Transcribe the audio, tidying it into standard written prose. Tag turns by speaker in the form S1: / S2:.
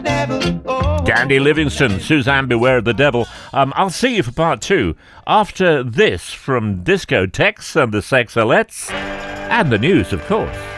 S1: Dandy Livingston, Suzanne Beware of the Devil. I'll see you for part 2 after this from Discotheques and the Sexalettes and the news, of course.